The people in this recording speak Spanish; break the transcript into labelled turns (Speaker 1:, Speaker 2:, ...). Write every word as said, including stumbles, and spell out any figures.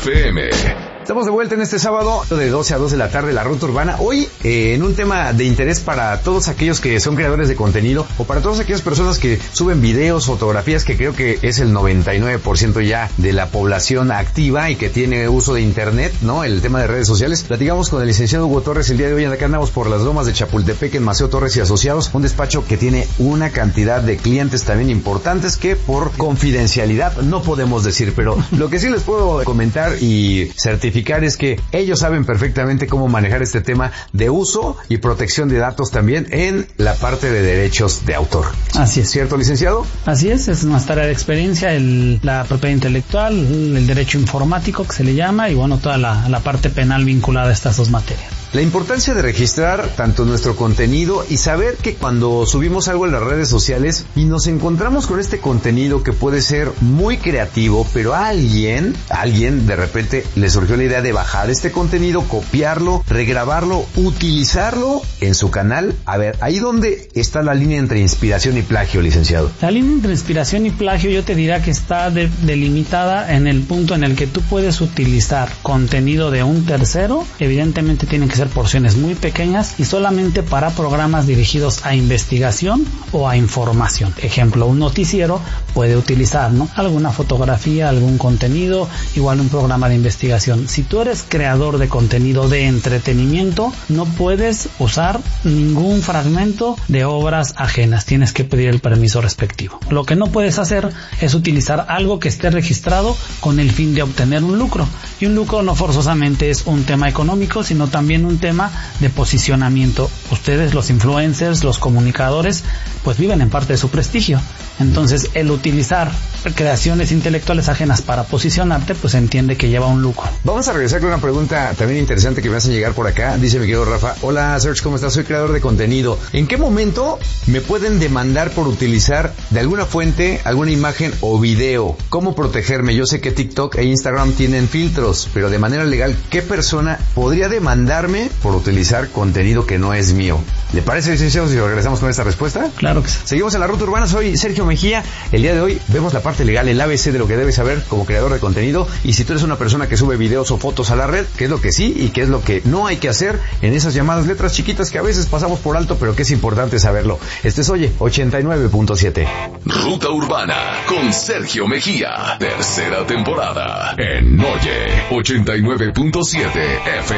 Speaker 1: F M.
Speaker 2: Estamos de vuelta en este sábado de doce a dos de la tarde, la Ruta Urbana. Hoy eh, en un tema de interés para todos aquellos que son creadores de contenido o para todas aquellas personas que suben videos, fotografías, que creo que es el noventa y nueve por ciento ya de la población activa y que tiene uso de internet, ¿no? El tema de redes sociales. Platicamos con el licenciado Hugo Torres el día de hoy. Acá andamos por las lomas de Chapultepec en Maceo Torres y Asociados, un despacho que tiene una cantidad de clientes también importantes que por confidencialidad no podemos decir, pero lo que sí les puedo comentar y certificar es que ellos saben perfectamente cómo manejar este tema de uso y protección de datos también en la parte de derechos de autor.
Speaker 3: Así es.
Speaker 2: ¿Cierto, licenciado?
Speaker 3: Así es, es nuestra área de experiencia, el, la propiedad intelectual, el derecho informático que se le llama y bueno, toda la, la parte penal vinculada a estas dos materias.
Speaker 2: La importancia de registrar tanto nuestro contenido y saber que cuando subimos algo en las redes sociales y nos encontramos con este contenido que puede ser muy creativo, pero a alguien, a alguien de repente le surgió la idea de bajar este contenido, copiarlo, regrabarlo, utilizarlo en su canal. A ver, ahí donde está la línea entre inspiración y plagio, licenciado.
Speaker 3: La línea entre inspiración y plagio yo te diría que está de, delimitada en el punto en el que tú puedes utilizar contenido de un tercero. Evidentemente tienen que ser porciones muy pequeñas y solamente para programas dirigidos a investigación o a información. Ejemplo, un noticiero puede utilizar, ¿no?, alguna fotografía, algún contenido, igual un programa de investigación. Si tú eres creador de contenido de entretenimiento, no puedes usar ningún fragmento de obras ajenas. Tienes que pedir el permiso respectivo. Lo que no puedes hacer es utilizar algo que esté registrado con el fin de obtener un lucro. Y un lucro no forzosamente es un tema económico, sino también un tema de posicionamiento. Ustedes, los influencers, los comunicadores, pues viven en parte de su prestigio. Entonces, el utilizar creaciones intelectuales ajenas para posicionarte, pues se entiende que lleva un lucro.
Speaker 2: Vamos a regresar con una pregunta también interesante que me hacen llegar por acá. Dice mi querido Rafa: hola Serge, ¿cómo estás? Soy creador de contenido. ¿En qué momento me pueden demandar por utilizar de alguna fuente, alguna imagen o video? ¿Cómo protegerme? Yo sé que TikTok e Instagram tienen filtros, pero de manera legal, ¿qué persona podría demandarme por utilizar contenido que no es mío? ¿Le parece, licenciado, si regresamos con esta respuesta?
Speaker 3: Claro que sí.
Speaker 2: Seguimos en la Ruta Urbana. Soy Sergio Mejía. El día de hoy vemos la parte legal, el A B C de lo que debes saber como creador de contenido. Y si tú eres una persona que sube videos o fotos a la red, qué es lo que sí y qué es lo que no hay que hacer en esas llamadas letras chiquitas que a veces pasamos por alto, pero que es importante saberlo. Este es Oye ochenta y nueve punto siete.
Speaker 1: Ruta Urbana con Sergio Mejía. Tercera temporada en Oye ochenta y nueve punto siete F M.